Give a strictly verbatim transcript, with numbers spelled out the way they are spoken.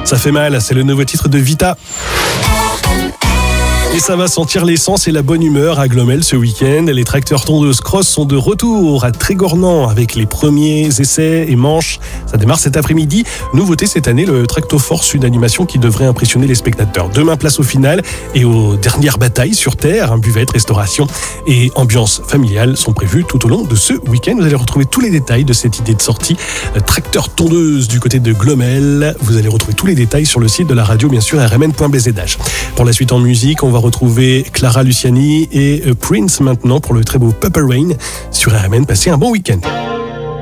Ça fait mal, c'est le nouveau titre de Vita. Et ça va sentir l'essence et la bonne humeur à Glomel ce week-end. Les tracteurs tondeuses cross sont de retour à Trégornan avec les premiers essais et manches. Ça démarre cet après-midi. Nouveauté cette année, le Tractoforce, une animation qui devrait impressionner les spectateurs. Demain, place au final et aux dernières batailles sur terre. Un buvette, restauration et ambiance familiale sont prévus tout au long de ce week-end. Vous allez retrouver tous les détails de cette idée de sortie. Tracteur tondeuse du côté de Glomel. Vous allez retrouver tous les détails sur le site de la radio, bien sûr, r m n point b z h. Pour la suite en musique, on va retrouver Clara Luciani et Prince maintenant pour le très beau Purple Rain sur R M N. Passez un bon week-end.